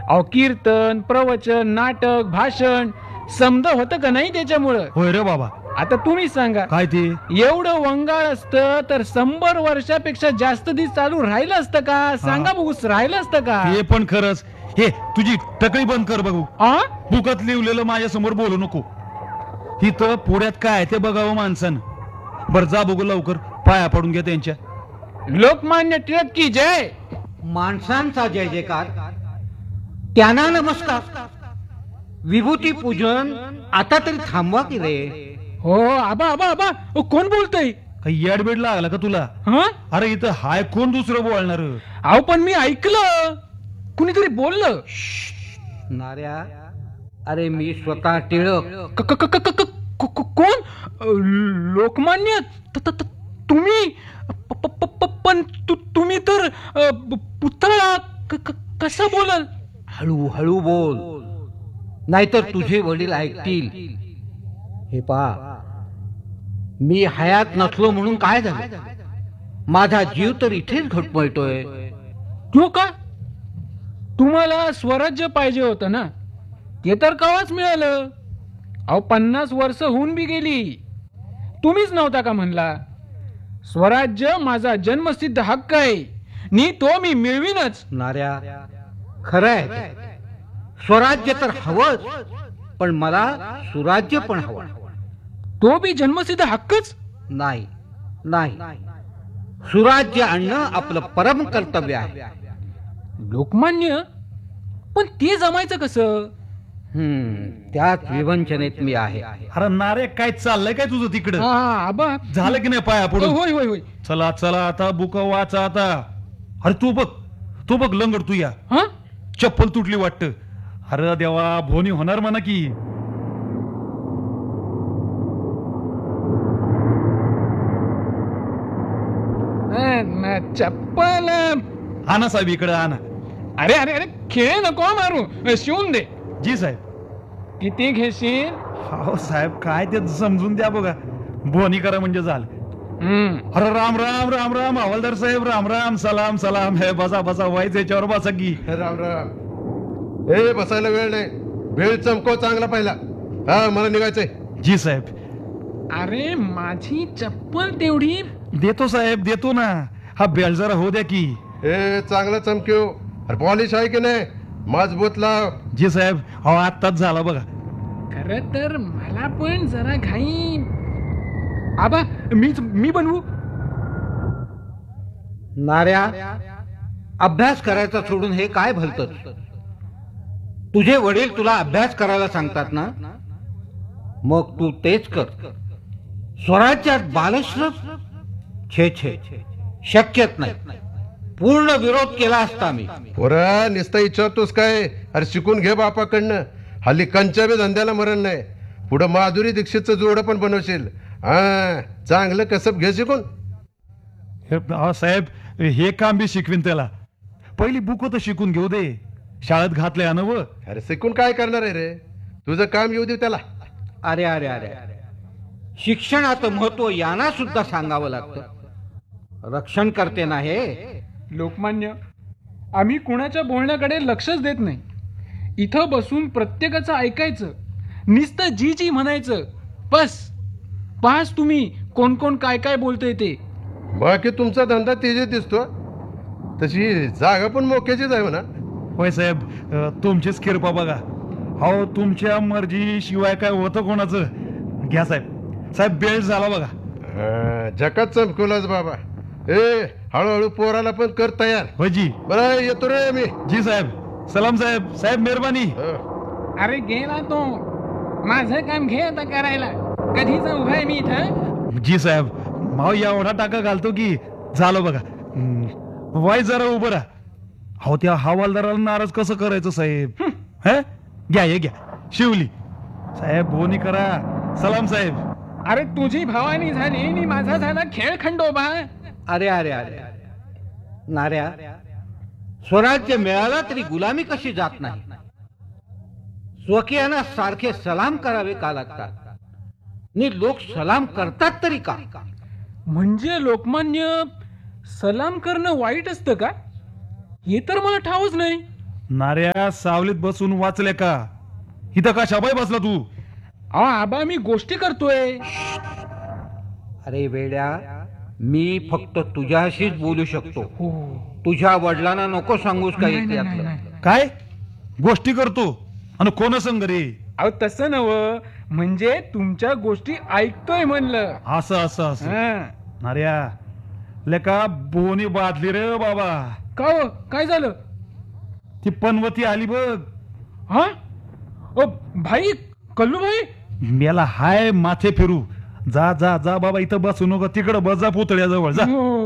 अहो कीर्तन, प्रवचन, नाटक, भाषण समजा होतं का नाही त्याच्यामुळं? होय रे बाबा. आता तुम्ही सांगा, काय ते? एवढं वंगाळ असतं तर 100 वर्षापेक्षा जास्त दिवस चालू राहिलं असतं का? सांगा बघू, राहिलं असतं का? हे पण खरंच. हे तुझी टकळी बंद कर बघू. बुकात लिहिलेलं माझ्या समोर बोलू नको. इथं पुढ्यात काय ते बघावं माणसानं. बर जा बघू लवकर, पाया पडून घ्या त्यांच्या. लोकमान्य टिळक की जय. माणसांचा जय जयकार, त्यांना नमस्कार. विभूती पूजन आता तरी थांबवा की रे. हो आबा आबा आबा, कोण बोलतय? काही याडबेड लागला का तुला? अरे इथं हाय कोण दुसरं बोलणार? अहो पण मी ऐकलं, कुणीतरी बोललं. नाऱ्या, अरे मी स्वतः टिळक. कोण? लोकमान्य? तुम्ही? पण तुम्ही तर पुतळा कसा बोलाल? हळू हळू बोल, नाहीतर तुझे वडील ऐकतील. हे पहा, मी हयात नसलो म्हणून काय झालं? माझा जीव तर इथेच घटमळतोय. तो का? तुम्हाला स्वराज्य पाहिजे होतं ना, ते तर कवाच मिळालं. अहो 50 वर्ष होऊन बी गेली, तुम्हीच नव्हता का म्हणला स्वराज्य माझा जन्मसिद्ध हक्क आहे नी तो मी मिळवीनच. नाऱ्या, खरं आहे, स्वराज्य तर हवंच, पण मला सुराज्य पण हवं. तो बी जन्मसिद्ध हक्कच? नाही नाही, सुराज्य आणणं आपलं परम कर्तव्य आहे. लोकमान्य, पण ते जमायचं कसं? त्याच विवंचनेत मी आहे. अरे नारे, काय चाललंय काय तुझं तिकडं? आबा झालं की नाही पाया पडून? होय होय होय. चला चला आता बुक वाचा आता. अरे तू बघ लंगड तू या. चप्पल तुटली वाटत. अरे देवा, भोनी होणार म्हणा की. चप्पल आणा साहेब, इकडे आणा. अरे अरे अरे, खेळ नको मारू, शिवून दे. जी साहेब. किती घेशील? हो साहेब, काय ते समजून द्या बघा. भोनी करा म्हणजे झालं. अरे राम राम राम राम हवालदार साहेब, राम राम, सलाम सलाम. हे बसा बसा, व्हायच याच्यावर बसा की. राम राम. हे बसायला वेळ नाही, वेळ चमको चांगला पहिला. हा, मला निघायचंय. जी साहेब. अरे माझी चप्पल तेवढी. देतो साहेब, देतो ना. हा बेल जरा हो द्या की. हे चांगला चमक्यो. अरे पॉलिश आहे की नाही? मजबूत लाव. जी साहेब. हो आत्ताच झाला बघा. खरं तर मला पण जरा घाई. आबा मी बनवू? नाऱ्या, अभ्यास करायचा सोडून हे काय भलतंच? तुझे वडील तुला अभ्यास करायला सांगतात ना, मग तू तेच कर. स्वराज्यात बालश्रम? छे छे, शक्यच नाही. पूर्ण विरोध केला असता मी. पोरा, नुसता इच्छातोस काय? अरे शिकून घे बापाकडनं. हल्ली कंच्या बी धंद्याला मरण नाही. पुढं माधुरी दीक्षितचं जोड पण बनवशील. हा, चांगलं कसब घे शिकून. साहेब, हे काम बी शिकवीन त्याला. पहिली बुक तर शिकून घेऊ दे. शाळेत घातलंय ना व. अरे शिकून काय करणार आहे रे? तुझं काम येऊ दे त्याला. अरे अरे अरे, शिक्षणाचं महत्व यांना सुद्धा सांगावं लागतं. रक्षण करते ना हे. लोकमान्य, आम्ही कुणाच्या बोलण्याकडे लक्षच देत नाही. इथं बसून प्रत्येकाचं ऐकायचं, नुसतं जी जी म्हणायचं बस. पास तुम्ही कोण कोण काय काय बोलतय ते. बाकी तुमचा धंदा तेजीत दिसतो. तशी जागा पण मोक्याचीच आहे म्हणा. होय साहेब, तुमचीच किरपा बघा. हो, तुमच्या मर्जी शिवाय काय होतं कोणाचं? घ्या साहेब. साहेब बेल्ट झाला बघा. जकात चमकवलाच बाबा. ए, हळूहळू पोराला पण कर तयार. होय जी. बरं, येतो रे मी. जी साहेब. सलाम साहेब. साहेब मेहरबानी. अरे गेला तो. माझं काम घे आता करायला. कधीच उभाय मी इथं. जी साहेब. माव एवढा टाका घालतो की झालं बघा. वाय जरा उभं राहा. हो, त्या हवालदाराला नाराज कसं करायचं साहेब? हे घ्या, हे घ्या. शिवली साहेब, बोनी करा. सलाम साहेब. अरे तुझी भवानी झाली आणि माझा झाला खेळ खंडोबा. अरे अरे अरे, नाऱ्या, स्वराज्य मिळाला तरी गुलामी कशी जात नाही? स्वकीयांना सारखे सलाम करावे का लागतात? नि लोक सलाम करतात तरी का? म्हणजे लोकमान्य, सलाम करणं वाईट असतं का? हे तर मला ठाऊच नाही. नाऱ्या सावलीत बसून वाचले का? इथं का शाबाई बसला तू? अहो आबा मी गोष्टी करतोय. अरे वेड्या, मी फक्त तुझ्याशीच बोलू शकतो. हो. तुझ्या वडिलांना नको सांगूस काही नाही, नाही, त्यातलं. नाही. काय गोष्टी करतो आणि कोण संग रे? अहो तसं नव, म्हणजे तुमच्या गोष्टी ऐकतोय म्हणलं. असं असं असं. हा. नाऱ्या लेका बोनी बादली रे बाबा. का हो? काय झालं? ती पनवती आली बघ. हा? ओ भाई, कल्लू भाई. मेला हाय माथे फिरू. जा जा जा बाबा, इथं बसू नको, तिकडं बस जा पुतळ्याजवळ जा. हो.